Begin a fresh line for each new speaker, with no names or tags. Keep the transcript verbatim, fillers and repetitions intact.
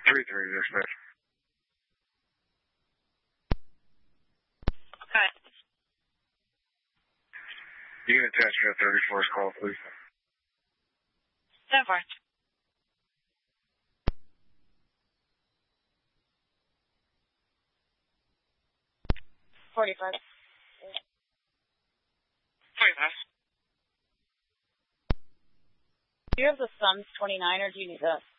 three three, dispatch.
Okay.
You can attach me to thirty-four's call, please.
Seven four. Forty-five. Forty-five. Do you have the Suns twenty-nine, or do you need the